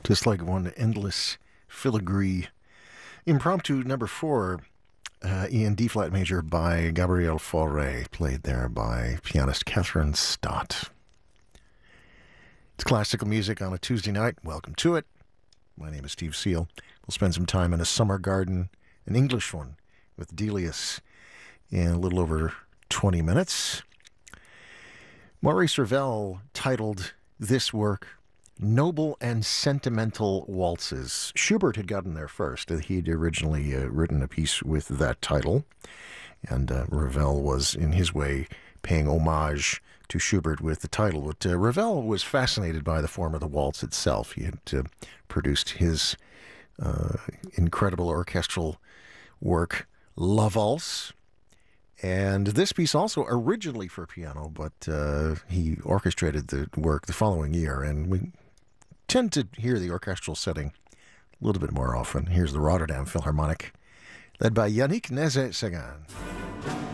Just like one endless filigree. Impromptu number 4, in D flat major by Gabriel Fauré, played there by pianist Catherine Stott. It's classical music on a Tuesday night. Welcome to it. My name is Steve Seal. We'll spend some time in a summer garden, an English one, with Delius in a little over 20 minutes. Maurice Ravel titled this work Noble and Sentimental Waltzes. Schubert had gotten there first. He'd originally written a piece with that title, and Ravel was, in his way, paying homage to Schubert with the title. But Ravel was fascinated by the form of the waltz itself. He had produced his incredible orchestral work, La Valse, and this piece also originally for piano, but he orchestrated the work the following year, and we tend to hear the orchestral setting a little bit more often. Here's the Rotterdam Philharmonic, led by Yannick Nézet-Séguin.